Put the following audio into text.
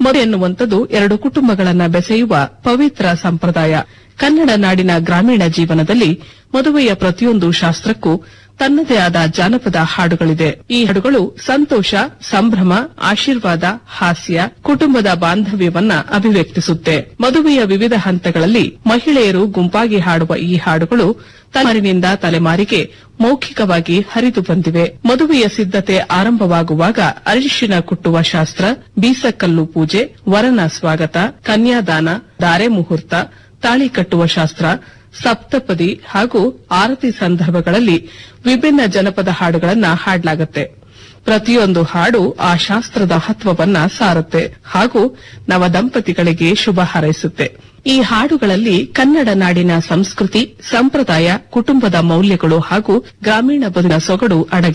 ಮದುವೆ ಎನ್ನುವಂಥದ್ದು ಎರಡು ಕುಟುಂಬಗಳನ್ನ ಬೆಸೆಯುವ ಪವಿತ್ರ ಸಂಪ್ರದಾಯ. ಕನ್ನಡ ನಾಡಿನ ಗ್ರಾಮೀಣ ಜೀವನದಲ್ಲಿ ಮದುವೆಯ ಪ್ರತಿಯೊಂದು ಶಾಸ್ತ್ರಕ್ಕೂ ತನ್ನದೇ ಆದ ಜಾನಪದ ಹಾಡುಗಳಿದೆ. ಈ ಹಾಡುಗಳು ಸಂತೋಷ, ಸಂಭ್ರಮ, ಆಶೀರ್ವಾದ, ಹಾಸ್ಯ, ಕುಟುಂಬದ ಬಾಂಧವ್ಯವನ್ನ ಅಭಿವ್ಯಕ್ತಿಸುತ್ತೆ. ಮದುವೆಯ ವಿವಿಧ ಹಂತಗಳಲ್ಲಿ ಮಹಿಳೆಯರು ಗುಂಪಾಗಿ ಹಾಡುವ ಈ ಹಾಡುಗಳು ತಲೆಮಾರಿನಿಂದ ತಲೆಮಾರಿಗೆ ಮೌಖಿಕವಾಗಿ ಹರಿದು ಬಂದಿವೆ. ಮದುವೆಯ ಸಿದ್ದತೆ ಆರಂಭವಾಗುವಾಗ ಅರಿಶಿನ ಕುಟ್ಟುವ ಶಾಸ್ತ್ರ, ಬೀಸಕಲ್ಲು ಪೂಜೆ, ವರನ ಸ್ವಾಗತ, ಕನ್ಯಾದಾನ, ಧಾರೆ ಮುಹೂರ್ತ, ತಾಳಿ ಕಟ್ಟುವ ಶಾಸ್ತ್ರ, ಸಪ್ತಪದಿ ಹಾಗೂ ಆರತಿ ಸಂದರ್ಭಗಳಲ್ಲಿ ವಿಭಿನ್ನ ಜನಪದ ಹಾಡುಗಳನ್ನ ಹಾಡಲಾಗುತ್ತೆ. ಪ್ರತಿಯೊಂದು ಹಾಡು ಆ ಶಾಸ್ತ್ರದ ಮಹತ್ವವನ್ನ ಸಾರುತ್ತೆ ಹಾಗೂ ನವದಂಪತಿಗಳಿಗೆ ಶುಭ ಹಾರೈಸುತ್ತೆ. ಈ ಹಾಡುಗಳಲ್ಲಿ ಕನ್ನಡ ನಾಡಿನ ಸಂಸ್ಕೃತಿ, ಸಂಪ್ರದಾಯ, ಕುಟುಂಬದ ಮೌಲ್ಯಗಳು ಹಾಗೂ ಗ್ರಾಮೀಣ ಬದುಕಿನ ಸೊಗಡು ಅಡಗಿದೆ.